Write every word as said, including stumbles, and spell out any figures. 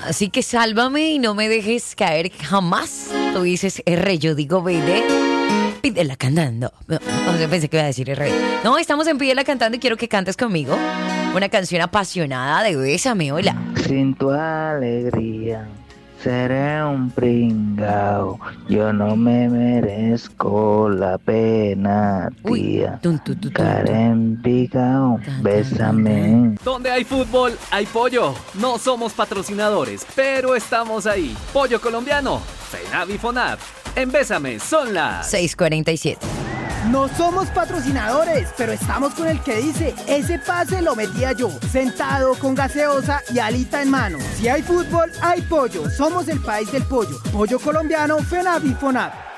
Así que sálvame y no me dejes caer jamás. Tú dices R, yo digo B D. Pídela cantando. No, no sé, pensé que iba a decir R. No, estamos en Pídela cantando y quiero que cantes conmigo una canción apasionada de Bésame, hola. Sin tu alegría seré un pringao. Yo no me merezco la pena, tía. Tun, tun, tun, tun, Karen Picao, bésame. Donde hay fútbol, hay pollo. No somos patrocinadores, pero estamos ahí. Pollo colombiano, FENAV y FONAV. En Bésame son las seis cuarenta y siete. No somos patrocinadores, pero estamos con el que dice, ese pase lo metía yo, sentado con gaseosa y alita en mano. Si hay fútbol, hay pollo. Somos el país del pollo. Pollo colombiano, FENAV y FONAV.